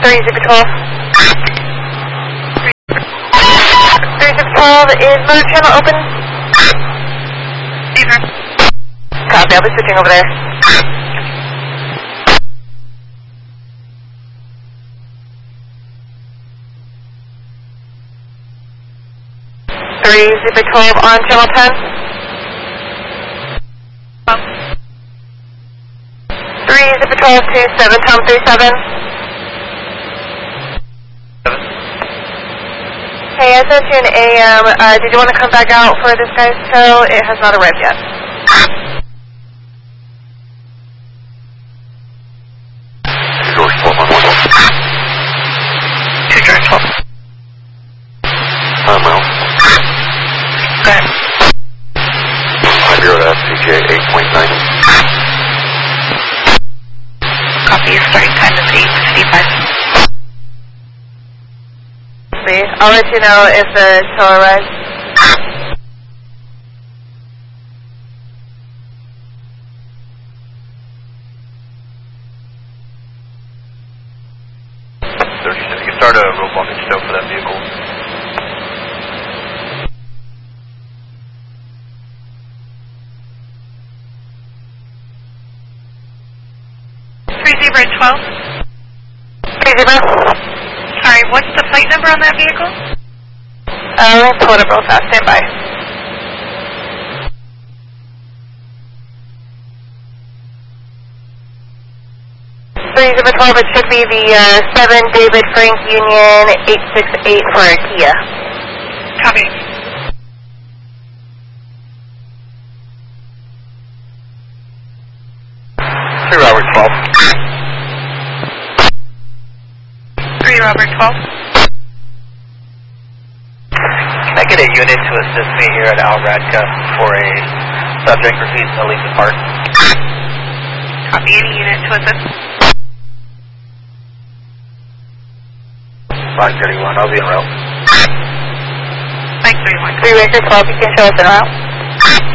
3 Zipper 12. 3 Zipper 12, is motor channel open? Fever. Copy, I'll be switching over there. 3 Zipper 12 on channel 10. 3 Zipper 12 to 7 Tom 37. Hey, I sent you an AM. Did you want to come back out for this guy's tow? It has not arrived yet. George 1211. 2 George 12. Well. Go ahead. 50 to CJ 8.9. Copy, starting time is 8:55. I'll let you know if the tow arrives. You can start a rope walking stow for that vehicle. Zebra 12. 3 Zebra. Sorry, what's the plate number on that vehicle? Let me pull it up real fast. Stand by. Zebra 12, it should be the 7 David Frank Union 868 for a Kia. Copy. Robert 12. 3 Robert 12. Can I get a unit to assist me here at Al Radka for a subject refused to leave the park? Copy, any unit to assist. 531, I'll be en route. 531. 3 Racer 12, you can show us en route.